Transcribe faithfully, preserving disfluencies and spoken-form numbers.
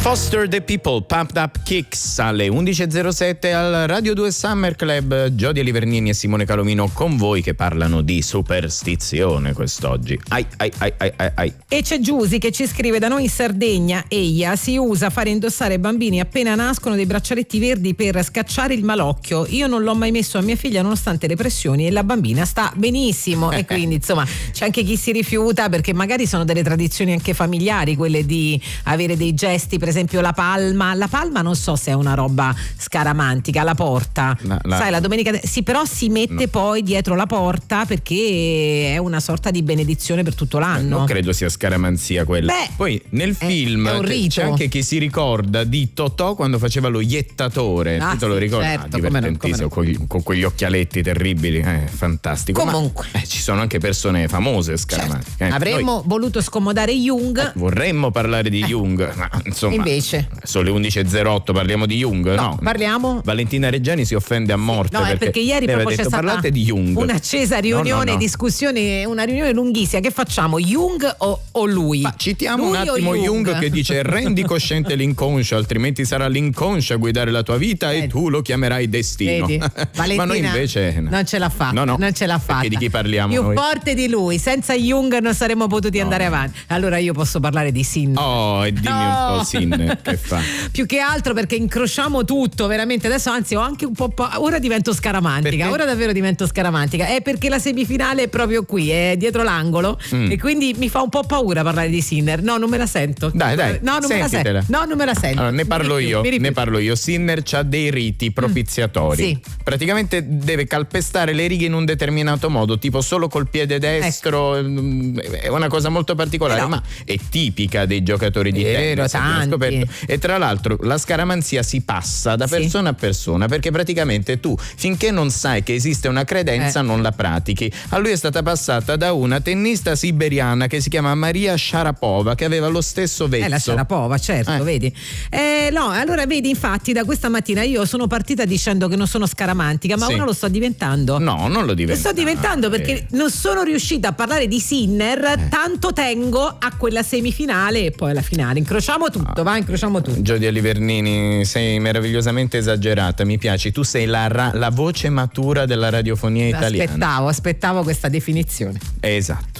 Foster the People, Pumped Up Kicks alle undici e zero sette al Radio due Summer Club. Giodia Livernini e Simone Calomino con voi che parlano di superstizione quest'oggi. Ai, ai, ai, ai, ai, ai. E c'è Giusy che ci scrive: da noi in Sardegna, Eia, si usa fare indossare ai bambini appena nascono dei braccialetti verdi per scacciare il malocchio. Io non l'ho mai messo a mia figlia nonostante le pressioni e la bambina sta benissimo. E quindi insomma c'è anche chi si rifiuta perché magari sono delle tradizioni anche familiari, quelle di avere dei gesti, per esempio la palma. La palma non so se è una roba scaramantica, la porta, la, la... sai, la domenica sì, però si mette no. poi dietro la porta perché è una sorta di benedizione per tutto l'anno. Non credo sia scaramanzia quella. Beh, poi nel è, film è un rito. C'è anche chi si ricorda di Totò quando faceva lo iettatore. Ah, tu te lo sì, ricordi? certo, ah, divertentissimo, come no, come no. con, con quegli occhialetti terribili, eh, fantastico. Comunque Ma, eh, ci sono anche persone famose scaramantiche. Certo. Eh, Avremmo noi, voluto scomodare Jung. Eh, vorremmo parlare di eh. Jung, ma insomma. Invece sono le undici e zero otto, parliamo di Jung? No, no, parliamo. Valentina Reggiani si offende a morte. No, perché, è perché ieri proprio detto, c'è stata parlate di Jung. Un'accesa riunione, no, no, no. discussione, una riunione lunghissima. Che facciamo? Jung o, o lui? Ma citiamo lui un attimo Jung? Jung che dice: rendi cosciente l'inconscio, altrimenti sarà l'inconscio a guidare la tua vita Vedi. e tu lo chiamerai destino. Ma noi invece no. non ce l'ha fatta. No, no. Non ce l'ha fatta. Perché di chi parliamo Più noi? forte di lui. Senza Jung non saremmo potuti no. andare avanti. Allora io posso parlare di Sinner. Oh, e dimmi oh. un po' Sinner che fa. Più che altro perché incrociamo tutto veramente. Adesso anzi ho anche un po' pa- ora divento scaramantica. Perché? Ora davvero divento scaramantica. È perché la semifinale è proprio qui, è dietro l'angolo mm. e quindi mi fa un po' paura parlare di Sinner. No, non me la sento. Dai, dai. No, non Sentitela. me la sento. No, non me la sento. Allora, ne parlo mi io. Più, ne parlo io. Sinner c'ha dei riti propiziatori. Mm. Sì. Praticamente deve calpestare le righe in un determinato modo, tipo solo col piede destro. Ecco. È una cosa molto particolare, eh no. ma è tipica dei giocatori di Vero, tennis. E tra l'altro la scaramanzia si passa da persona sì. a persona, perché praticamente tu finché non sai che esiste una credenza eh. non la pratichi. A lui è stata passata da una tennista siberiana che si chiama Maria Sharapova, che aveva lo stesso vezzo. Eh, la Sharapova, certo, eh. vedi. Eh, no, allora vedi, infatti da questa mattina io sono partita dicendo che non sono scaramantica, ma sì. ora lo sto diventando. No, non lo divento. Lo sto diventando perché eh. non sono riuscita a parlare di Sinner, eh. tanto tengo a quella semifinale e poi alla finale. Incrociamo tutto, ah. va, incrociamo tutto. Giodia Livernini, sei meravigliosamente esagerata, mi piaci. Tu sei la, ra- la voce matura della radiofonia italiana. Aspettavo, aspettavo questa definizione. Esatto.